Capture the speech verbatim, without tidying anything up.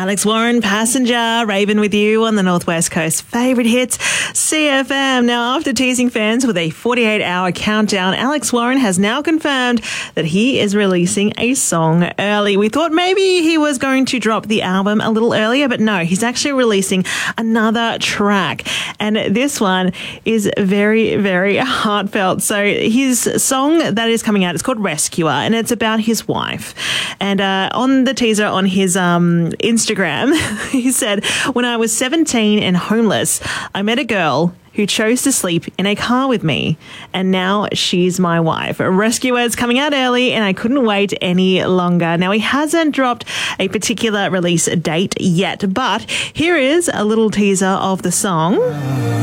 Alex Warren, Passenger, Raven with you on the Northwest Coast favourite hits, C F M. Now, after teasing fans with a forty-eight hour countdown, Alex Warren has now confirmed that he is releasing a song early. We thought maybe he was going to drop the album a little earlier, but no, he's actually releasing another track. And this one is very, very heartfelt. So his song that is coming out is called Rescuer, and it's about his wife. And uh, on the teaser on his um, Instagram, he said, "When I was seventeen and homeless, I met a girl who chose to sleep in a car with me, and now she's my wife." Rescuer is coming out early, and I couldn't wait any longer. Now, he hasn't dropped a particular release date yet, but here is a little teaser of the song.